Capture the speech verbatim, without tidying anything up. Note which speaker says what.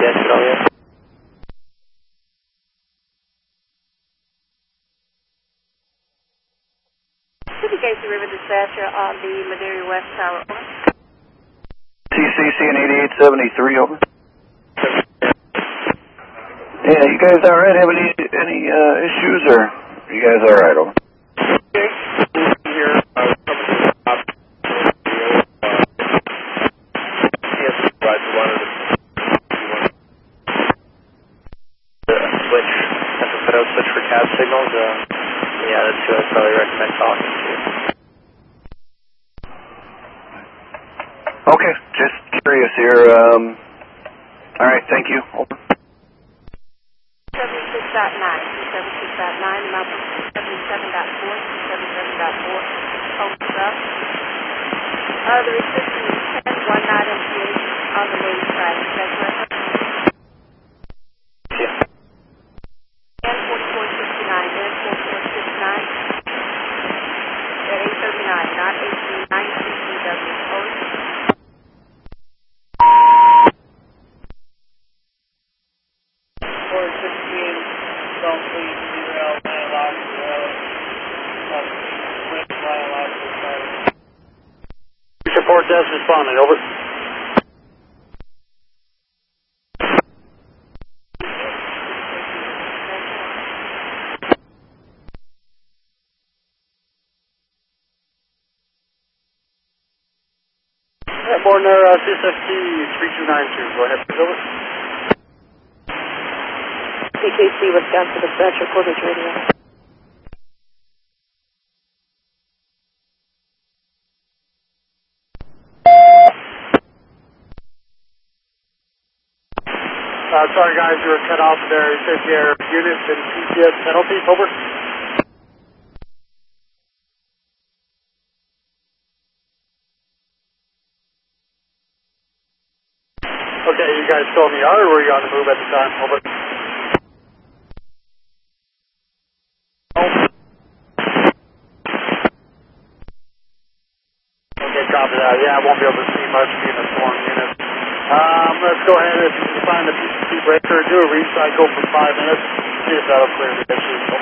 Speaker 1: exit all yet.
Speaker 2: City Casey River Dispatcher on the Madera West Tower, over.
Speaker 3: T C C and eighty-eight seventy-three, over. Yeah, you guys all right? Have any, any uh, issues, or you guys all right, over?
Speaker 1: Okay, here, uh, coming to the top. Yes, right, one of the switch, have to put out switch for cab signals. Uh, yeah, that's who I'd probably recommend talking to.
Speaker 3: Okay, just curious here. Um, all right, thank you. Over.
Speaker 2: seventy-six point nine, seventy-six point nine, number seventy-seven point four, seventy-seven point four, home stuff. Uh, the restriction is ten one nine M P H on the main side. Is that correct?
Speaker 1: Yeah.
Speaker 2: N forty-four sixty-nine, N forty-four sixty-nine, at eight thirty-nine, not eighteen nineteen C W. Over.
Speaker 4: four sixteen, don't please derail Lion Road. With Lion Road.
Speaker 1: Support desk responding, over. Airborne Air uh, C S F T three two nine two, go ahead, over.
Speaker 2: C K C Wisconsin Dispatcher, quarters radio.
Speaker 1: Uh, sorry guys, you were cut off there. It says your units and P T S penalty, over. Okay, you guys still in the yard or were you on the move at the time, over? Okay, copy that. Yeah, I won't be able to see much being a storm unit. Um, let's go ahead and if you can find the P C C breaker, do a recycle for five minutes, see if that'll clear the issue.